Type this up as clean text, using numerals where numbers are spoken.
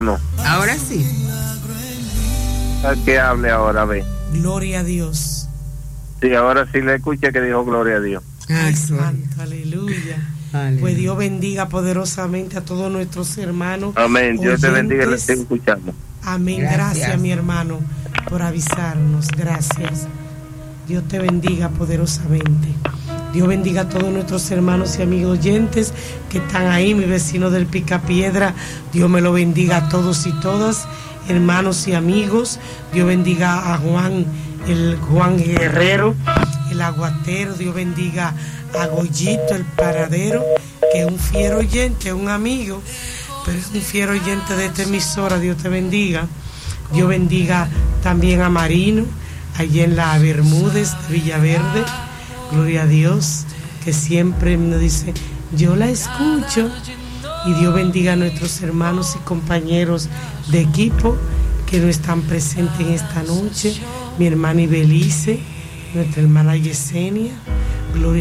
No. Ahora sí. ¿A qué hable ahora, ve? Gloria a Dios. Sí, ahora sí le escuché que dijo gloria a Dios. Ay, santo, aleluya. Aleluya. Pues Dios bendiga poderosamente a todos nuestros hermanos. Amén. Dios te bendiga y le oyentes. estoy escuchando. Amén. Gracias, mi hermano, por avisarnos. Gracias. Dios te bendiga poderosamente. Dios bendiga a todos nuestros hermanos y amigos oyentes que están ahí, mi vecino del Picapiedra. Dios me lo bendiga a todos y todas, hermanos y amigos. Dios bendiga a Juan, el Juan Guerrero, el aguatero. Dios bendiga a Goyito, el paradero, que es un fiel oyente, un amigo, pero es un fiel oyente de esta emisora. Dios te bendiga. Dios bendiga también a Marino, allí en la Bermúdez de Villaverde. Gloria a Dios, que siempre nos dice, yo la escucho. Y Dios bendiga a nuestros hermanos y compañeros de equipo que no están presentes en esta noche. Mi hermana Ibelice, nuestra hermana Yesenia. Gloria